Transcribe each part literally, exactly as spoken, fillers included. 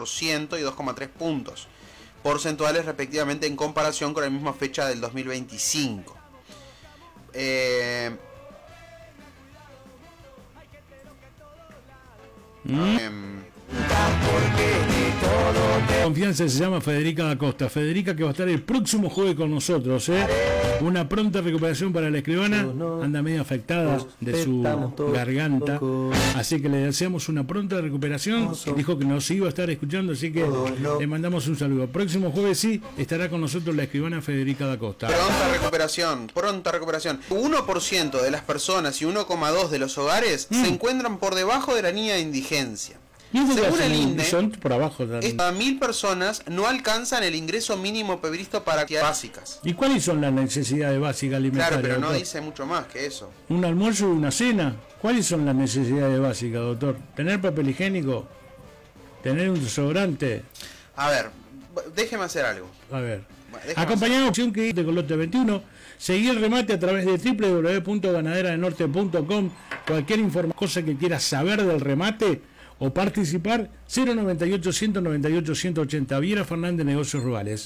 por ciento y dos coma tres puntos porcentuales respectivamente en comparación con la misma fecha del dos mil veinticinco. Eh, ¿Mm? eh, Confianza se llama Federica da Costa. Federica que va a estar el próximo jueves con nosotros, ¿eh? Una pronta recuperación para la escribana. Anda medio afectada de su garganta, así que le deseamos una pronta recuperación. Dijo que nos iba a estar escuchando, así que le mandamos un saludo. Próximo jueves sí estará con nosotros la escribana Federica da Costa. Pronta recuperación, pronta recuperación. uno por ciento de las personas y uno coma dos por ciento de los hogares mm. se encuentran por debajo de la línea de indigencia. Según el INDE, son por abajo estas mil personas no alcanzan el ingreso mínimo previsto para actividades básicas. ¿Y cuáles son las necesidades básicas alimentarias? Claro, pero no doctor? dice mucho más que eso. ¿Un almuerzo y una cena? ¿Cuáles son las necesidades básicas, doctor? ¿Tener papel higiénico? ¿Tener un desodorante? A ver, déjeme hacer algo. A ver. Acompañado opción que con Lote veintiuno. Seguí el remate a través de doble u doble u doble u punto ganadera del norte punto com. Cualquier información, cosa que quieras saber del remate o participar, cero noventa y ocho, ciento noventa y ocho, ciento ochenta. Viera Fernández, Negocios Rurales.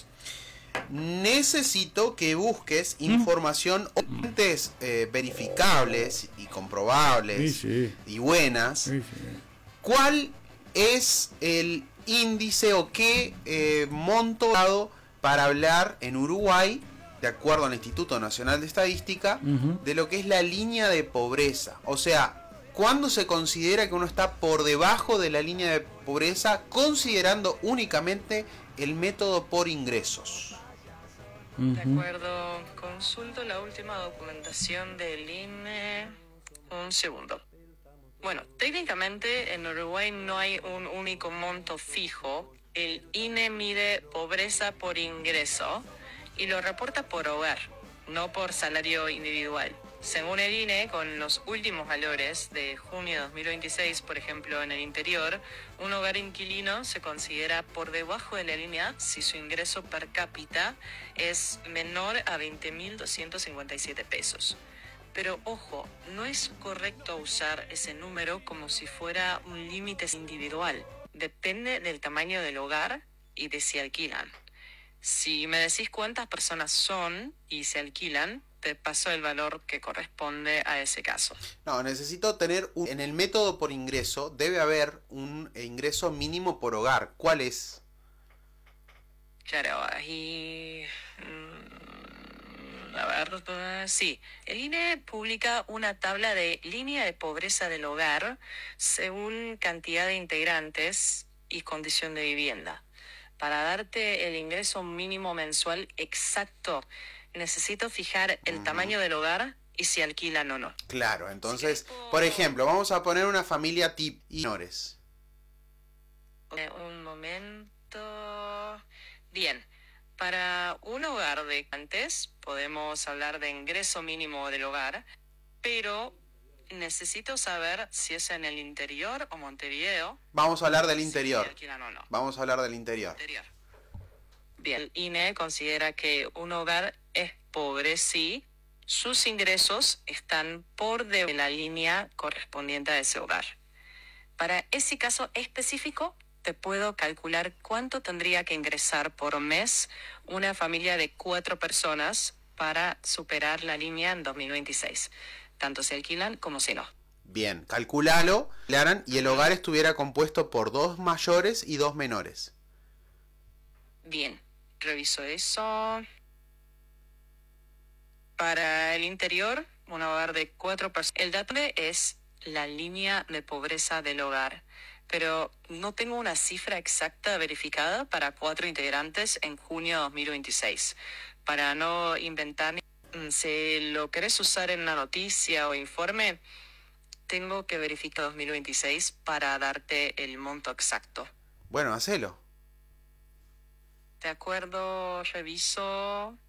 Necesito que busques información ¿Mm? fuentes eh, verificables y comprobables sí, sí. y buenas. Sí, sí. ¿Cuál es el índice o qué eh, monto dado para hablar en Uruguay, de acuerdo al Instituto Nacional de Estadística, uh-huh. de lo que es la línea de pobreza? O sea, ¿cuándo se considera que uno está por debajo de la línea de pobreza, considerando únicamente el método por ingresos? Uh-huh. De acuerdo, consulto la última documentación del I N E. Un segundo. Bueno, técnicamente en Uruguay no hay un único monto fijo. El I N E mide pobreza por ingreso y lo reporta por hogar, no por salario individual. Según el I N E, con los últimos valores de junio de dos mil veintiséis, por ejemplo, en el interior, un hogar inquilino se considera por debajo de la línea si su ingreso per cápita es menor a veinte mil doscientos cincuenta y siete pesos. Pero ojo, no es correcto usar ese número como si fuera un límite individual. Depende del tamaño del hogar y de si alquilan. Si me decís cuántas personas son y se alquilan, te paso el valor que corresponde a ese caso. No, necesito tener un, en el método por ingreso debe haber un ingreso mínimo por hogar. ¿Cuál es? Claro, ahí... Mmm, a ver, sí. El I N E publica una tabla de línea de pobreza del hogar según cantidad de integrantes y condición de vivienda. Para darte el ingreso mínimo mensual exacto, necesito fijar el uh-huh. tamaño del hogar y si alquilan o no. Claro, entonces, sí, por ejemplo, vamos a poner una familia tip y menores. Un momento. Bien, para un hogar de antes podemos hablar de ingreso mínimo del hogar, pero necesito saber si es en el interior o Montevideo. Vamos a hablar del interior. Si alquilan o no. Vamos a hablar del interior. interior. Bien, el I N E considera que un hogar es pobre si sus ingresos están por debajo de la línea correspondiente a ese hogar. Para ese caso específico, te puedo calcular cuánto tendría que ingresar por mes una familia de cuatro personas para superar la línea en dos mil veintiséis, tanto si alquilan como si no. Bien, calculalo, Laran, y el hogar estuviera compuesto por dos mayores y dos menores. Bien, reviso eso. Para el interior, un hogar de cuatro personas. El dato es la línea de pobreza del hogar, pero no tengo una cifra exacta verificada para cuatro integrantes en junio de dos mil veintiséis. Para no inventar, si lo querés usar en una noticia o informe, tengo que verificar dos mil veintiséis para darte el monto exacto. Bueno, hacelo. De acuerdo, reviso.